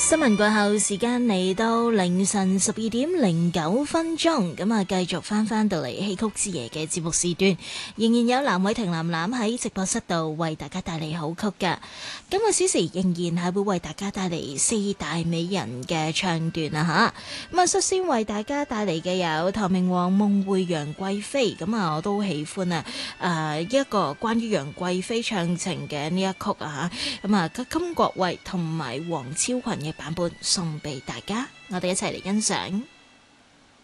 新聞過後，時間嚟到凌晨12:09，咁啊，繼續翻到嚟戲曲之夜嘅節目時段，仍然有藍偉霆藍藍喺直播室度為大家帶嚟好曲噶。今個小時仍然係會為大家帶嚟四大美人嘅唱段啊吓。咁啊，率先為大家帶嚟嘅有唐明皇夢會楊貴妃，咁啊我都好喜歡啊一個關於楊貴妃唱情嘅呢一曲啊吓。咁啊，金國衛同埋黃超群嘅版本送俾大家，我哋一齊嚟欣賞。